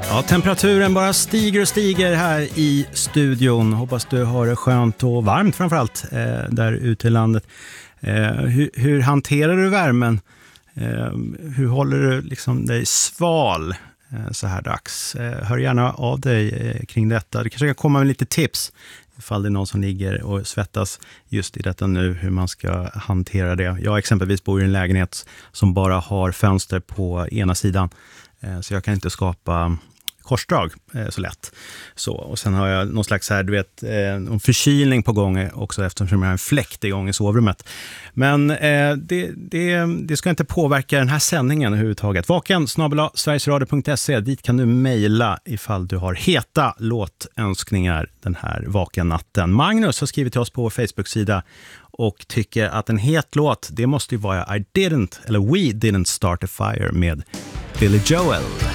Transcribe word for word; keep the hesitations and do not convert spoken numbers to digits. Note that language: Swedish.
Ja, temperaturen bara stiger och stiger här i studion. Hoppas du har det skönt och varmt framförallt eh, där ute i landet. Eh, hur, hur hanterar du värmen? Eh, hur håller du liksom dig sval eh, så här dags? Eh, hör gärna av dig eh, kring detta. Du kanske kan komma med lite tips ifall det är någon som ligger och svettas just i detta nu, hur man ska hantera det. Jag exempelvis bor i en lägenhet som bara har fönster på ena sidan. Eh, så jag kan inte skapa korsdrag eh, så lätt. Så, och sen har jag någon slags här, du vet, eh, en förkylning på gång också eftersom jag har en fläkt igång i sovrummet. Men eh, det, det, det ska inte påverka den här sändningen överhuvudtaget. Vaken snabel-a sverigesradio punkt se, dit kan du mejla ifall du har heta låtönskningar den här vakennatten. Magnus har skrivit till oss på vår Facebook-sida och tycker att en het låt, det måste ju vara I didn't, eller We didn't start a fire med Billy Joel.